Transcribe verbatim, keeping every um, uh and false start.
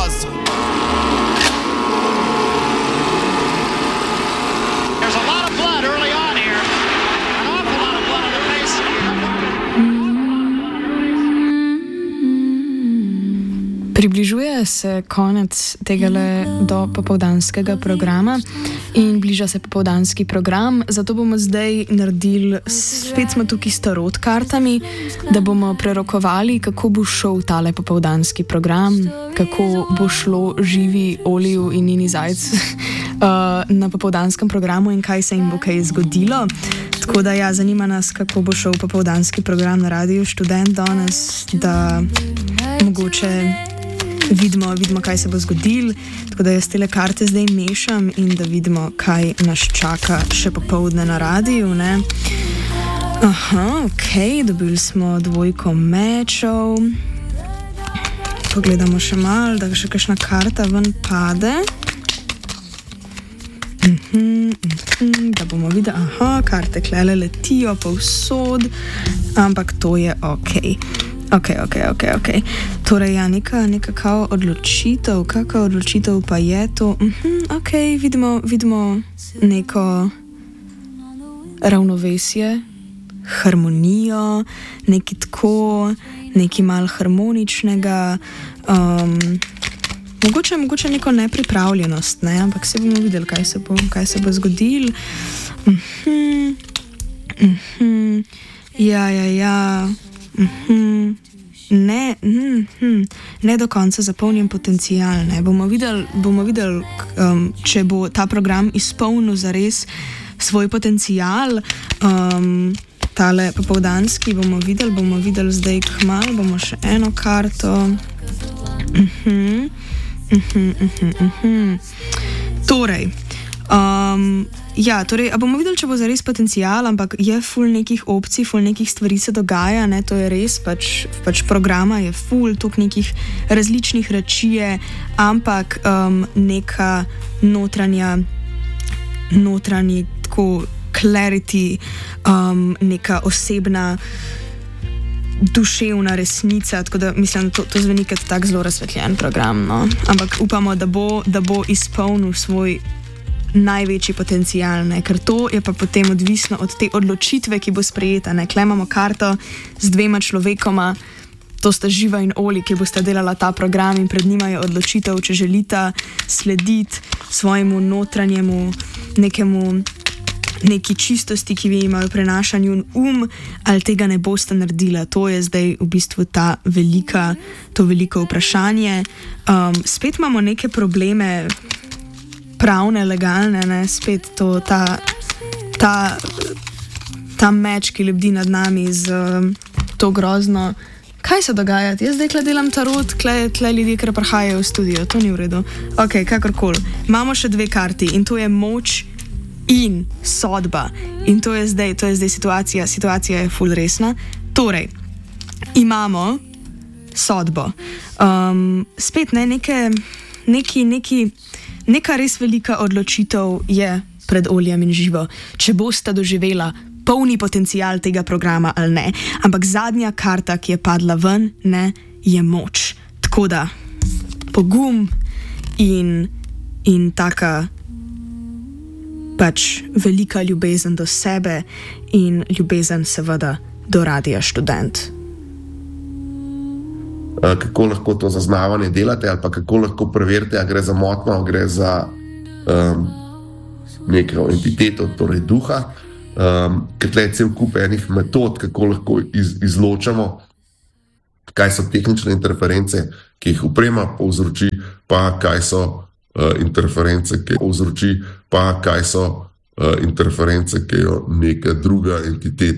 buzz. There's a lot of blood early on here. An awful lot of blood on the face. Približuje se konec tegale do popoldanskega programa in bliža se popoldanski program, zato bomo zdaj naredili, spet smo tukaj s tarot kartami, da bomo prerokovali, kako bo šel tale popoldanski program, kako bo šlo Živi, Oliju in Nini Zajc uh, na popoldanskem programu in kaj se jim bo kaj zgodilo. Tako da ja, zanima nas, kako bo šel popoldanski program na Radiu Študent danes, da mogoče vidimo, vidimo, kaj se bo zgodilo. Tako da jaz tele karte zdaj mešam in da vidimo, kaj nas čaka še popoldne na radiju, ne? Aha, ok, dobili smo dvojko mečov. Pogledamo še malo, da še kakšna karta ven pade. Uhum, uhum, da bomo videli, aha, karte klele letijo povsod, ampak to je ok. Ok, ok, ok, ok. Torej, ja, neka, neka kao odločitev, kakva odločitev pa je to? Mhm, ok, vidimo, vidimo neko ravnovesje, harmonijo, neki tako, neki mal harmoničnega, um, mogoče, mogoče neko nepripravljenost, ne, ampak se bomo videli, kaj se bo, kaj se bo zgodilo. Mhm, mhm, ja, ja, ja. Mm-hmm. Ne, mm-hmm. ne do konca zapolnjen potencial. Ne. Bomo videli, bomo videli um, če bo ta program izpolnil zares svoj potencial. Um, tale popoldanski bomo videli, bomo videli zdaj kmalu, bomo še eno karto. Mm-hmm. Mm-hmm, mm-hmm, mm-hmm. Torej, um, ja, torej, a bomo videli, če bo zares potencial, ampak je ful nekih opcij, ful nekih stvari se dogaja, ne, to je res, pač, pač programa je ful, tok nekih različnih reči je, ampak um, neka notranja, notranji, tako, clarity, um, neka osebna, duševna resnica, tako da mislim, da to, to zveni kot tak zelo razsvetljen program, no, ampak upamo, da bo, da bo izpolnil svoj največji potencial, ne? Ker to je pa potem odvisno od te odločitve, ki bo sprejeta. Tle imamo karto z dvema človekoma, to sta Živa in Oli, ki bosta delala ta program in pred njima je odločitev, če želita slediti svojemu notranjemu nekemu neki čistosti, ki vi imajo prenašanju um, ali tega ne boste naredila. To je zdaj v bistvu ta velika, to veliko vprašanje. Um, spet imamo neke probleme pravne, legalne, ne, spet to, ta, ta, ta meč, ki lebdi nad nami z um, to grozno. Kaj se dogaja? Jaz zdaj kle delam tarot, kle, kle ljudi, ker prihajajo v studio, to ni v redu. Ok, kakorkoli. Imamo še dve karti in to je moč in sodba. In to je zdaj, to je zdaj situacija, situacija je ful resna. Torej, imamo sodbo. Um, spet ne, neke, neki, neki, neka res velika odločitev je pred Oljem in Živo, če boste doživela polni potencial tega programa ali ne. Ampak zadnja karta, ki je padla ven, ne, je moč. Tako da pogum in, in taka pač velika ljubezen do sebe in ljubezen seveda do Radia Študent. Kako lahko to zaznavanje delate, ali pa kako lahko preverite, a gre za motnjo, gre za um, neko entiteto, torej duha, um, ker tle je cel kup enih metod, kako lahko iz, izločamo, kaj so tehnične interference, ki jih oprema povzroči, pa kaj so uh, interference, ki jih povzroči, pa kaj so uh, interference, ki jo neka druga entiteta